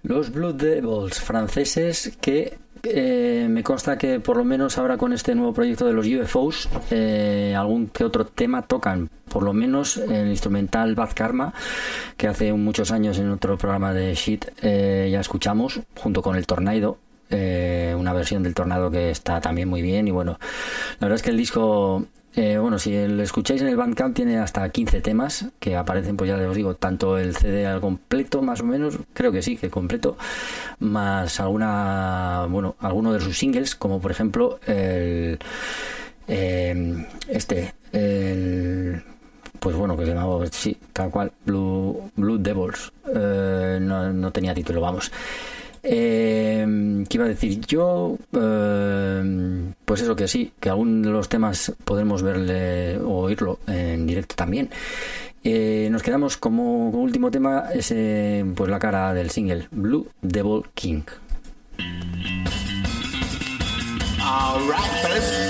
Los Blue Devils, franceses, que me consta que por lo menos ahora con este nuevo proyecto de los UFOs algún que otro tema tocan, por lo menos el instrumental Bad Karma, que hace muchos años en otro programa de Shit ya escuchamos, junto con el Tornado, una versión del Tornado que está también muy bien. Y bueno, la verdad es que el disco, bueno, si lo escucháis en el Bandcamp, tiene hasta 15 temas que aparecen, pues ya os digo, tanto el CD al completo, más o menos, creo que sí, que completo, más alguno de sus singles, como por ejemplo pues bueno, que se llamaba, sí, tal cual, Blue Devils, no tenía título, vamos. ¿Qué iba a decir yo? Pues eso, que sí, que algunos de los temas podemos verle o oírlo en directo también. Nos quedamos como último tema pues la cara del single Blue Devil King. All right,